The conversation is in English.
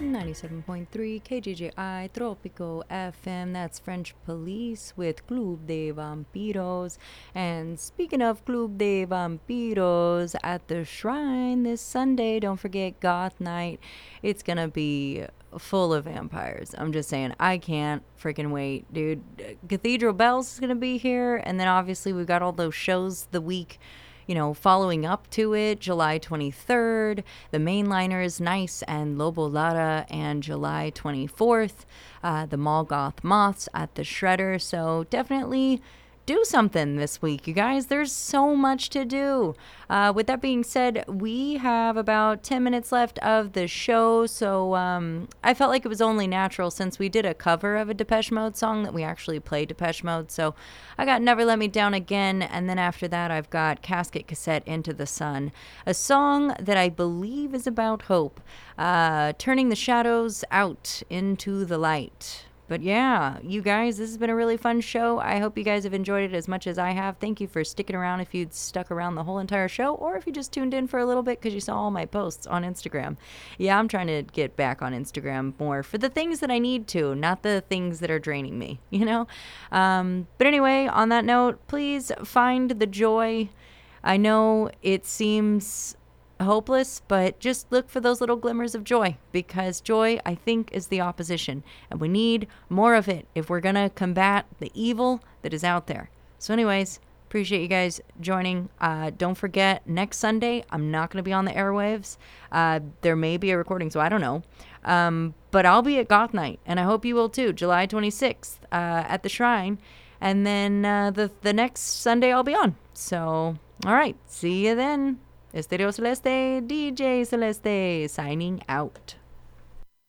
97.3 KGJI Tropico FM. That's French Police with Club de Vampiros. And speaking of Club de Vampiros, at the Shrine this Sunday, don't forget Goth Night. It's gonna be full of vampires. I'm just saying, I can't freaking wait, dude. Cathedral Bells is gonna be here, and then obviously we've got all those shows the week, following up to it. July 23rd, the Mainliners, Nice and Lobo Lara, and July 24th, the Mall Goth Moths at the Shredder. So definitely do something this week, you guys. There's so much to do. With that being said, we have about 10 minutes left of the show, so I felt like it was only natural, since we did a cover of a Depeche Mode song, that we actually play Depeche Mode. So I got Never Let Me Down Again, and then after that I've got Casket Cassette, Into the Sun, a song that I believe is about hope, turning the shadows out into the light. But yeah, you guys, this has been a really fun show. I hope you guys have enjoyed it as much as I have. Thank you for sticking around, if you'd stuck around the whole entire show, or if you just tuned in for a little bit because you saw all my posts on Instagram. Yeah, I'm trying to get back on Instagram more for the things that I need to, not the things that are draining me, But anyway, on that note, please find the joy. I know it seems hopeless, but just look for those little glimmers of joy, because joy, I think, is the opposition, and we need more of it if we're gonna combat the evil that is out there. So anyways, appreciate you guys joining. Don't forget, next Sunday I'm not gonna be on the airwaves. There may be a recording, so I don't know, but I'll be at Goth Night, and I hope you will too. July 26th at the Shrine, and then the next Sunday I'll be on. So all right, see you then. Estereo Celeste, DJ Celeste, signing out.